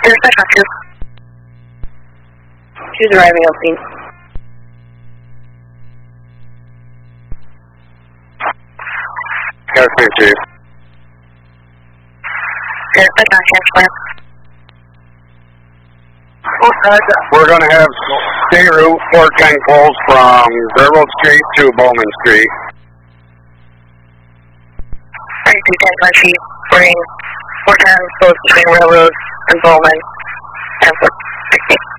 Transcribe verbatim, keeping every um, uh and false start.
Here's my doctor. She's arriving on scene. Yes, me too. Here's my doctor. We're going to have state route fourteen poles from Railroad Street to Bowman Street. thirty-two ten twenty, bring four times poles between Railroad and Bowman. And